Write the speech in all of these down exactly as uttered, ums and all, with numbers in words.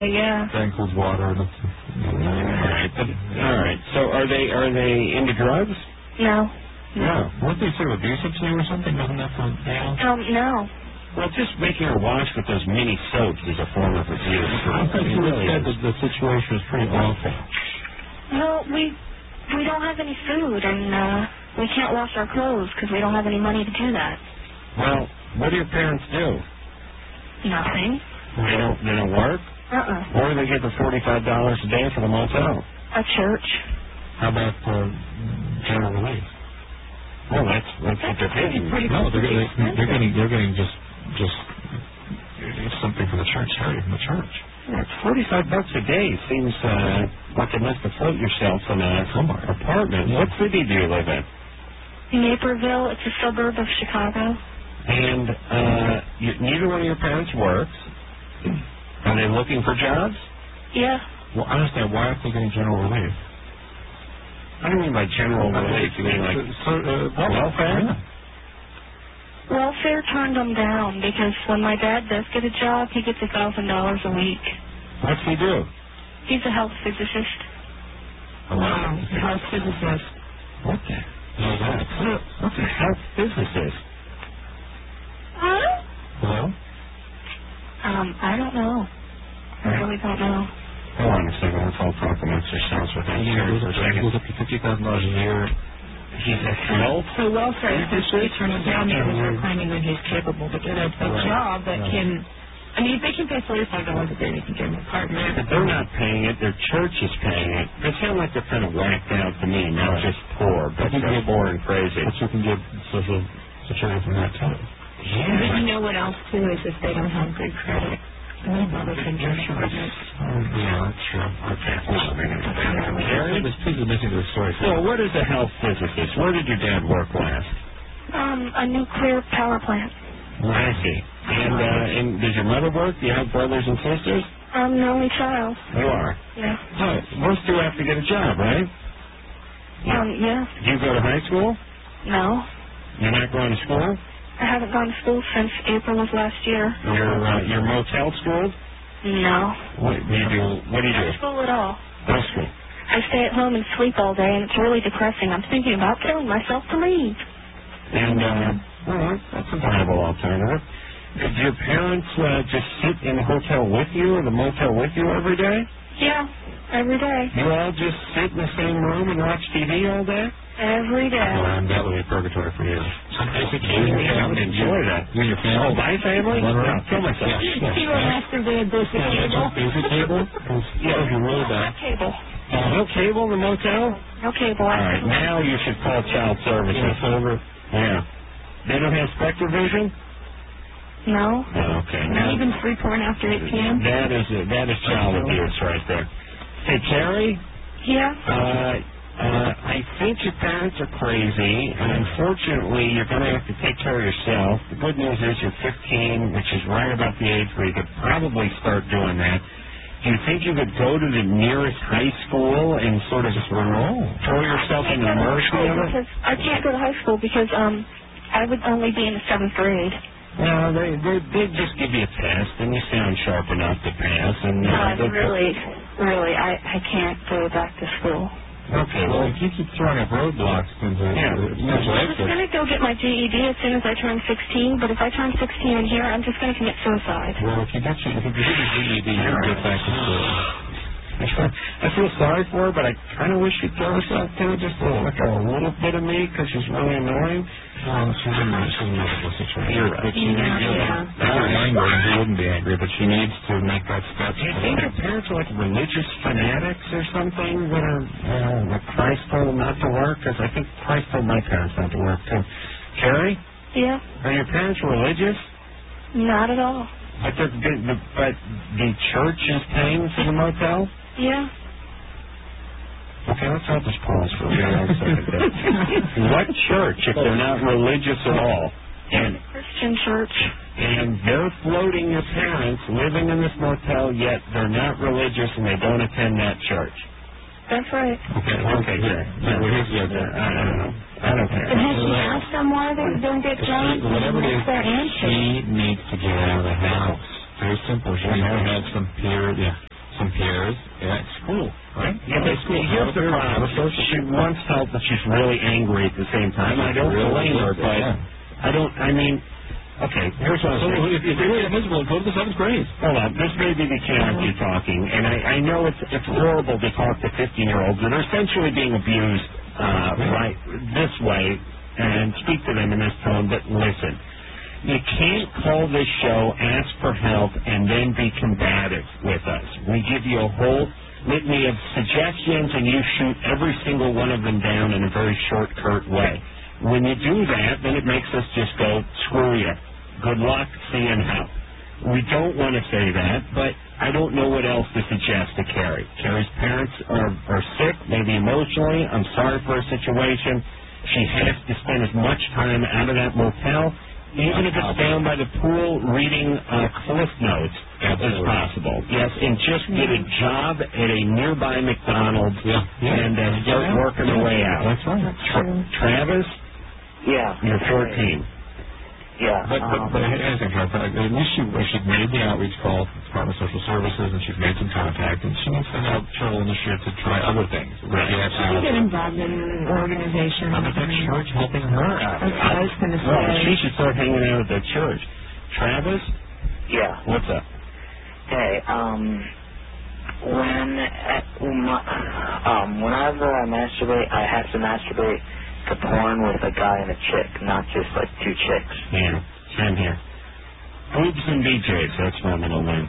Yeah. That includes water. And all right, but, all right. So are they are they into drugs? No. No. Weren't they sort of abusive to you or something? Wasn't that for Al? Um, no. Well, just making her wash with those mini soaps is a form of abuse. I thought you really said that the situation was pretty awful. Well, we we don't have any food, and uh, we can't wash our clothes because we don't have any money to do that. Well, what do your parents do? Nothing. They don't they don't work? Uh-uh. Where do they get the forty-five dollars a day for the motel? A church. How about uh, general relief? Well, that's that's what they're paying. No, they're, they're, they're getting they're getting just just it's something from the church, charity from the church. Yeah, it's forty-five bucks a day. Seems uh, like enough to float yourself in a apartment. What city do you live in? Naperville. It's a suburb of Chicago. And uh, you, neither one of your parents works. Are they looking for jobs? Yeah. Well, I understand. Why aren't they getting general relief? I don't mean by general relief. You mean like so, uh, welfare? Yeah. Welfare turned them down because when my dad does get a job, he gets a thousand dollars a week. What's he do? He's a health physicist. Oh, wow. A health physicist. What the hell is that? What's a health physicist? Huh? Hello? Um, I don't know. I really don't know. Hold on a second. Let's all talk amongst ourselves with that. Yeah, it goes up to fifty thousand dollars a year. He's a health. So welfare essentially turns down because they're claiming that he's capable to get a, a Right. job that Right. can. I mean, if they can pay forty-five dollars a day, they can get an apartment. But they're not paying it. Their church is paying it. They sound like they're kind of whacked out to me. Not Right. just poor, but But you they're can- poor and crazy. But you can get social security from that too. And then you know what else too is if they don't have good credit. They can get an apartment. Oh, yeah, that's true. Okay. Gary, this piece is missing to the story. So what is a health physicist? Where did your dad work last? Um, a nuclear power plant. I see. And, uh, and does your mother work? Do you have brothers and sisters? I'm the only child. You are. Yeah. So most do have to get a job, right? Um, yeah. Do you go to high school? No. You're not going to school? I haven't gone to school since April of last year. You're, uh, you're motel schooled? No. What do you do? What do you do? Not school at all. No school. I stay at home and sleep all day, and it's really depressing. I'm thinking about killing myself to leave. And, uh, well, that's a viable alternative. Did your parents uh, just sit in the hotel with you or the motel with you every day? Yeah, every day. You all just sit in the same room and watch T V all day? Every day. Well, that would be purgatory for you. Basically, I would enjoy that. You and your family? Oh, my family? One room? No, kill myself. Yeah. You were masturbated this cable. Is it cable? Yeah, if you really No bad. cable. Uh, no cable in the motel? No cable. All right, now you should call child services. Over. Yeah. They don't have Spectrovision? No. Oh, okay. Not even free porn after eight p.m. That is uh, that is child abuse right there. Hey, Carrie, Yeah? uh, uh, I think your parents are crazy, and unfortunately, you're going to have to take care of yourself. The good news is you're fifteen, which is right about the age where you could probably start doing that. Do you think you could go to the nearest high school and sort of just roll, throw yourself in the immersion of it? Because I can't go to high school because um I would only be in the seventh grade. No, they they they just give you a test, and you sound sharp enough to pass. And uh, Uh, they- really, really, I I can't go back to school. Okay, Well, well, if you keep throwing up roadblocks into Yeah. the potential I was exit, gonna go get my G E D as soon as I turn sixteen, but if I turn sixteen in here, I'm just gonna commit suicide. well, if you get your, if you get your G E D, you can get back to school. I feel sorry for her, but I kind of wish she'd throw herself to just a, like a little bit of me because she's really annoying. Well, she's in, she's in a miserable situation. You're right. But she needs, Yeah. if you're angry, he wouldn't be angry, but she needs to make that step. Do you think her parents are like religious fanatics or something that are, uh, like Christ told them not to work? Because I think Christ told my parents not to work too. Carrie, Yeah? are your parents religious? Not at all. But the, the, the, but the church is paying for the motel? Yeah? Okay, let's have this pause for a real second there. What church, if they're not religious at all? And Christian church. and they're floating your parents living in this motel, yet they're not religious and they don't attend that church. That's right. Okay, okay, good. Yeah, well, here's the idea. I don't know. I don't care. But has she asked them why they don't get jobs? Whatever it is, What's their answer? she needs to get out of the house. Very simple. She needs to have some period. Yeah. here's the problem. She wants help, but she's really angry at the same time. I don't blame her, but I don't, I mean, okay, here's what I'm So saying. if you're really miserable, go to the seventh grade. Hold on, this may be the Chianti talking, and I, I know it's it's horrible to talk to fifteen-year-olds that are essentially being abused uh, right this way and speak to them in this tone, but listen. You can't call this show, ask for help, and then be combative with us. We give you a whole litany of suggestions, and you shoot every single one of them down in a very short, curt way. When you do that, then it makes us just go, screw you. Good luck, see you and how. We don't want to say that, but I don't know what else to suggest to Carrie. Carrie's parents are, are sick, maybe emotionally. I'm sorry for her situation. She has to spend as much time out of that motel, even if it's down by the pool, reading uh, Cliff Notes as possible. Yes, and just get a job at a nearby McDonald's yeah. Yeah. and uh, start yeah. working her way out. That's right. Tra- Travis? Yeah. You're fourteen. Yeah. But, but, um, but I think at least she, she made the outreach call to the Department of Social Services, and she's made some contact, and she wants to help Cheryl initiative to try other things. Right. She has She can get involved in organizations. How about that church helping her out? That's what I was going to say. Well, she should start hanging out at that church. Travis? Yeah. What's up? Hey, um, when, uh, my, um, whenever I masturbate, I have to masturbate to porn with a guy and a chick, not just like two chicks. Yeah, same here. Boobs and B Js, that's my middle name.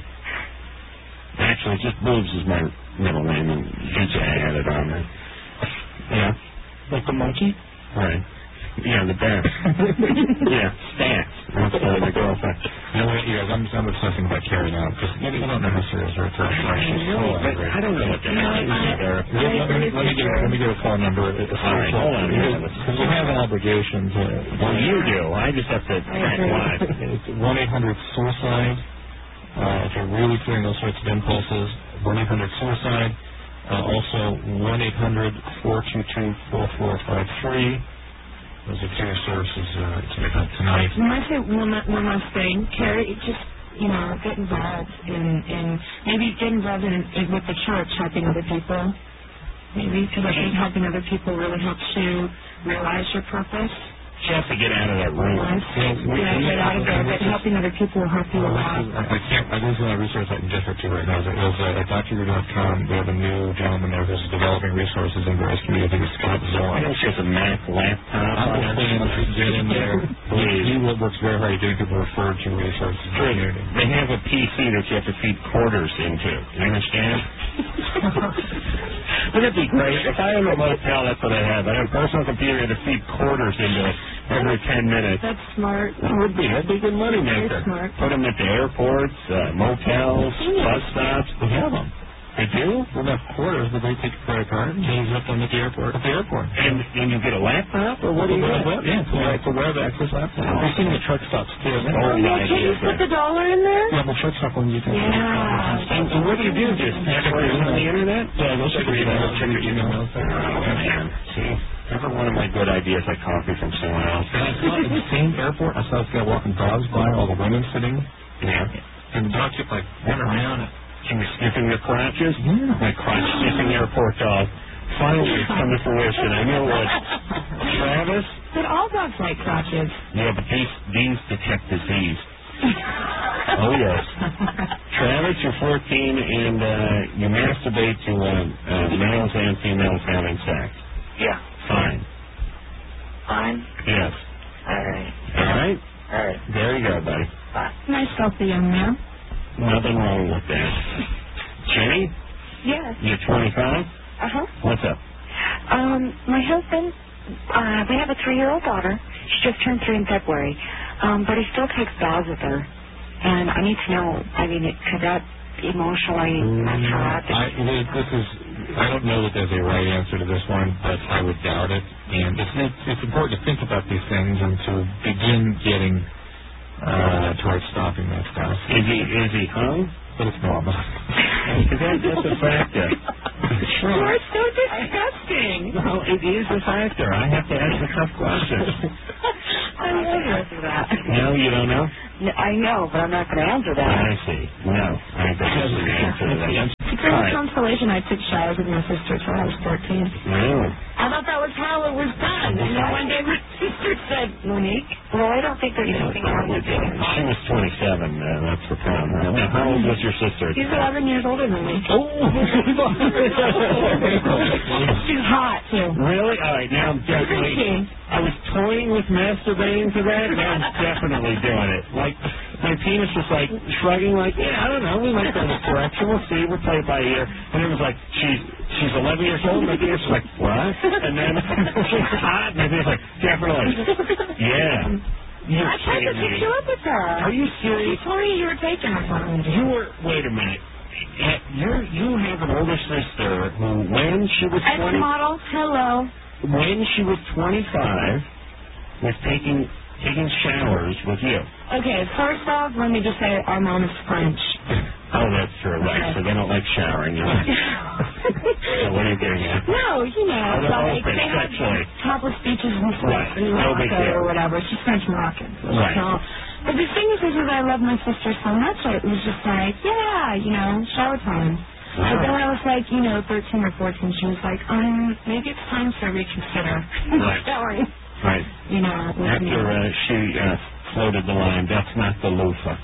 Actually, just Boobs is my middle name, and B J I added on there. Yeah. Like the monkey? Right. Yeah, the bear. Yeah, Stats. That's uh, the girlfriend. You know what, you guys, I'm, I'm obsessing about Carrie now, because you, you don't know how serious her attack is. She's so angry. I don't know what that is. Let me, let me give let me give a phone number. All right, hold on. Because we have an obligation to... Well, you do. I just have to act live. It's one eight hundred suicide. Uh, if you're really feeling those sorts of impulses, one eight hundred suicide. Uh, also, one eight hundred four two two four four five three. Those are two services uh, to make up tonight. You might say one, one last thing. Carrie, just, you know, get involved in, in maybe get involved in, in with the church, helping other people. Maybe because I think helping other people really helps you realize your purpose. She has to get out of that room. Yes. we, yeah, we, get out of there, but helping other people will help you a lot. I, I can't, I didn't do my research I can get her to right now. It was uh, at doctor dot com. We have a new gentleman there who's developing resources in various communities. Scott Zorn. I know she has a Mac laptop. I'm just saying, get in there. Please. He works very hard getting people referred to resources in the community. They have a P C that you have to feed quarters into. You understand? Wouldn't it be great? If I own a motel, that's what I have. I have a personal computer to feed quarters into it every ten minutes. That's smart. It would be. That'd be a good money maker. Very smart. Put them at the airports, uh, motels, bus stops. We have them. They do? We have quarters, but they take a credit card and you zip them at the airport. At the airport. And and you get a laptop, or what do you get? Web, yeah, it's a, it's a web access laptop. We've seen the truck stops too. Oh, Oh, yeah, can't you put the dollar in there? Yeah, the truck stop ones you can. Yeah. And, and what do you do? Just check it on the internet? Yeah, they'll check your email. Check your email. Oh, man. See, every one of my good ideas I copy from someone else. And I saw at the same airport, I saw this guy walking dogs by, all the women sitting. Yeah. And the dog kept like running around. She was sniffing the crotches? Yeah. My crotch sniffing airport dog. Finally, it's come to fruition. I knew it would. Travis? But all dogs like crotches. Yeah, but these, these detect disease. Oh, yes. Travis, you're fourteen, and uh, you masturbate to uh, uh, males and females having sex. Yeah. Fine. Fine? Yes. All right. All right? All right. There you go, buddy. Bye. Nice healthy young man. Nothing wrong with that. Jenny, Yes. you're twenty-five? Uh-huh. What's up? Um, my husband, uh, we have a three-year-old daughter. She just turned three in February. Um, but he still takes baths with her. And I need to know, I mean, it, could that emotionally mess her up? I, this is, I don't know that there's a right answer to this one, but I would doubt it. And it's, it's, it's important to think about these things and to begin getting uh, towards stopping that stuff. Is he, is he hung? But it's normal. Is that just a factor? Sure. You're so disgusting. No, it is a factor. I have to ask the tough questions. I'm not going to answer that. No, you don't know? No, I know, but I'm not going to answer that. I see. No, I think that's the answer to that. It's a counsel relation. I took showers with my sister until I was fourteen. Really? I thought that was how it was done. And then one day my sister said, Monique, Well, I don't think there's anything wrong with doing She was twenty-seven. Uh, that's the problem. Now, how old was your sister? she's eleven years older than me. Oh! She's hot, too. Really? All right, now I'm definitely... Isn't she? I was toying with masturbating to that, now I'm definitely doing it. Like, my penis was like, shrugging like, yeah, I don't know, we might go this direction, we'll see, we'll play it by ear. And it was like, she's she's eleven years old, my penis was like, what? And then she's hot, and my penis was like, definitely. Yeah. You're I tried to kidding pick me. you up with her. Are you serious? She told me you were taking her from me. You were, wait a minute. You you have an older sister who, when she was Ex twenty, model, hello. when she was twenty-five, was taking taking showers with you. Okay, first off, let me just say our mom is French. Oh, that's true, right? So they don't like showering. You're right. So what are you getting at? No, you know, Oh, they're like open they have sexually. topless beaches in Right. in No big Morocco deal. or whatever. She's French Moroccan. Right. So, but the thing is, is that I love my sister so much. It was just like, yeah, you know, shower time. But then when I was like, you know, thirteen or fourteen, she was like, um, maybe it's time to reconsider Right. showering. Right. You know, with After me. uh, she uh, floated the line, that's not the loofah.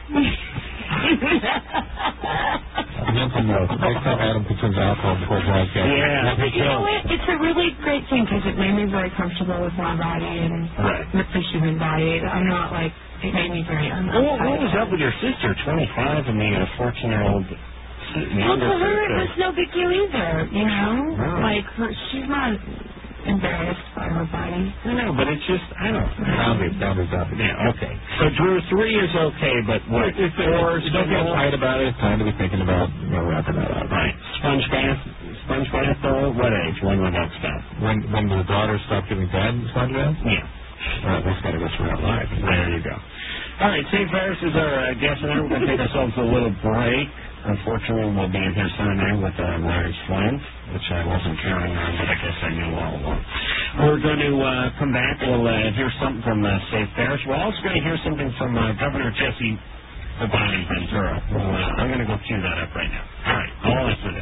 Mental note. Next time Adam consumes alcohol before broadcast. Yeah. But you know what? It's a really great thing because it made me very comfortable with my body and Right. with the human body. I'm not like, it made me very Well, what, what was unsatisfied. up with your sister, twenty-five, and being a fourteen-year-old Well, younger to her, it sister? was no big deal either, you know? Wow. Like, her, she's not embarrassed by her body. I know, but it's just, I don't know. Boundaries, boundaries, boundaries. Yeah, okay. So, Drew, three is okay, but what? If, if, Four if is you don't get still- tight about it, it's time to be thinking about, you know, wrapping that up. Right. Sponge bath, sponge bath, though, what age? When would that stop? When when the daughter stopped giving dad sponge baths? Yeah. All right, that's got to go through our life. There you go. All right, Saint Ferris is our uh, guest, and now we're going to take ourselves a little break. Unfortunately, we'll be in here Sunday with uh, Larry Flint, which I wasn't counting on, but I guess I knew all along. We're going to uh, come back. We'll uh, hear something from uh, Saint Ferris. We're also going to hear something from uh, Governor Jesse Biden Ventura. Well, uh, I'm going to go cue that up right now. All right, all after this.